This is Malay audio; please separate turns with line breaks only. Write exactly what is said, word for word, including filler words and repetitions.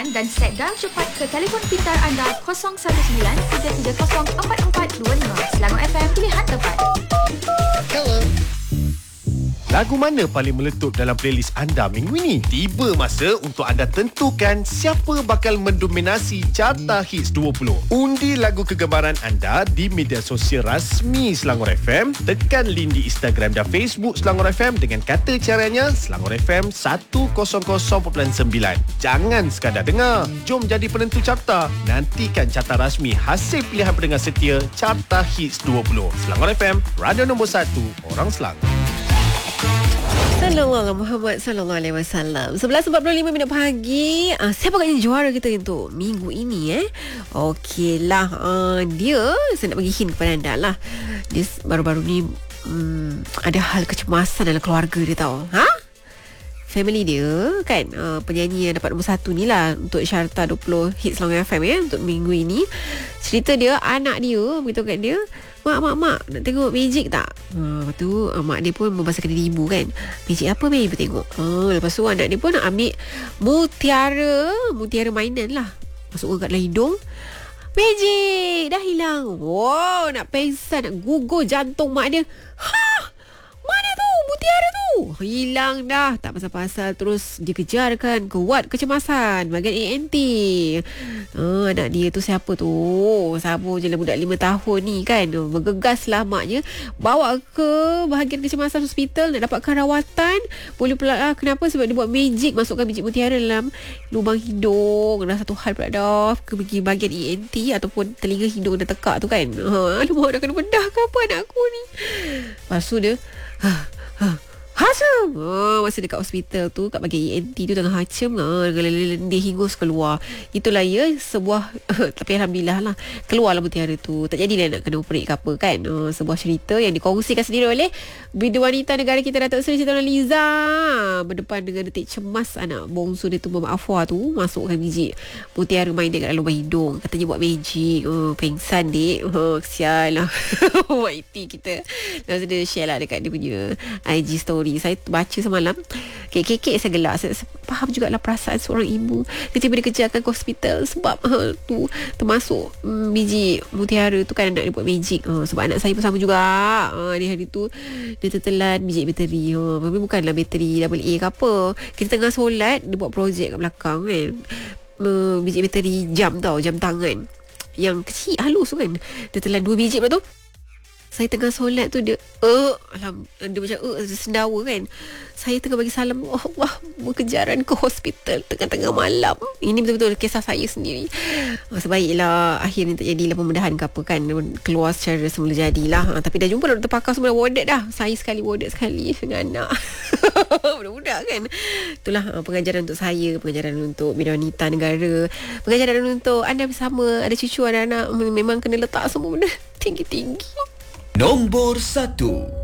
dan set dial cepat ke telefon pintar anda kosong satu sembilan tiga tiga kosong empat empat dua lima. Selangor F M, pilihan tepat.
Hello.
Lagu mana paling meletup dalam playlist anda minggu ini? Tiba masa untuk anda tentukan siapa bakal mendominasi carta hits dua puluh. Undi lagu kegemaran anda di media sosial rasmi Selangor F M. Tekan link di Instagram dan Facebook Selangor F M dengan kata caranya Selangor F M seratus perpuluhan sembilan. Jangan sekadar dengar, jom jadi penentu carta. Nantikan carta rasmi hasil pilihan pendengar setia carta hits dua puluh. Selangor F M, radio nombor satu, orang Selangor.
Sallallahu Muhammad sallallahu alaihi wasallam. sebelas empat puluh lima minit pagi. Uh, siapa katanya juara kita untuk minggu ini eh? Okeylah. Uh, dia saya nak bagi hint kepada anda lah. Dia baru-baru ni um, ada hal kecemasan dalam keluarga dia tahu. Ha? Family dia kan, uh, penyanyi yang dapat nombor satu ni lah untuk Syarta dua puluh hits Selangor F M ya, untuk minggu ini. Cerita dia, anak dia beritahu kat dia, Mak, mak, mak, nak tengok magic tak? Ha, lepas tu uh, mak dia pun membasahkan diri ibu kan. Magic apa Mei? Ibu tengok. Ha, lepas tu anak dia pun nak ambil mutiara, mutiara mainan lah. Masuk kat dalam hidung. Magic! Dah hilang. Wow, nak pengsan, nak gugur jantung mak dia. Ha! Mana tu? Mutiara tu? Hilang dah. Tak pasal-pasal. Terus dia kejarkan. Kuat kecemasan bahagian A N T. Ha, anak dia tu siapa tu? Sabar je lah budak lima tahun ni kan. Bergegas lah maknya. Bawa ke bahagian kecemasan hospital. Nak dapatkan rawatan. Boleh pula lah. Kenapa? Sebab dia buat magic. Masukkan biji mutiara dalam lubang hidung. Dah satu hal pula dah. Ke bagi bahagian E N T ataupun telinga hidung dah tekak tu kan. Ha, aduh, dah kena bedah ke apa anak aku ni. Lepas tu dia Ha, ha, hacem. Oh, masa dekat hospital tu, kat bahagian E N T tu tengah hacem lah, lendir hingus keluar. Itulah ya sebuah tapi Alhamdulillah lah keluarlah mutiara tu. Tak jadilah nak kena operate ke apa kan. uh, Sebuah cerita yang dikongsikan sendiri oleh bidu wanita negara kita, Datuk Seri Siti Nurhaliza, berdepan dengan detik cemas anak bongsu dia tu, Mama Afwa tu, masukkan biji mutiara main dekat dalam lubang hidung. Katanya buat magic. uh, Pengsan dek. uh, Kesian lah Y T kita. Lepas tu dia share lah dekat dia punya I G story. Saya baca semalam, kek-kek saya gelak. Saya, saya faham jugalah perasaan seorang ibu ketika dia kejarkan ke hospital sebab uh, tu termasuk um, biji mutiara tu kan, anak dia buat magic. uh, Sebab anak saya pun sama juga. uh, Di hari tu dia tertelan biji bateri. uh, Tapi bukanlah bateri double A ke apa. Kita tengah solat, dia buat projek kat belakang kan. uh, Biji bateri jam tau, jam tangan yang kecil halus tu kan. Dia telan dua biji. Lepas tu saya tengah solat tu dia uh, alam, dia macam uh, sendawa kan. Saya tengah bagi salam, oh, wah, berkejaran ke hospital tengah-tengah malam. Ini betul-betul kisah saya sendiri. uh, Sebaiklah akhirnya tak jadilah pembedahan ke apa kan, keluar secara semula jadilah. uh, Tapi dah jumpa doktor pakar semua, warded dah. Saya sekali warded sekali dengan anak budak-budak kan. Itulah uh, pengajaran untuk saya, pengajaran untuk bidu wanita negara, pengajaran untuk anda bersama, ada cucu, ada anak. Memang kena letak semua benda tinggi-tinggi.
Nombor satu.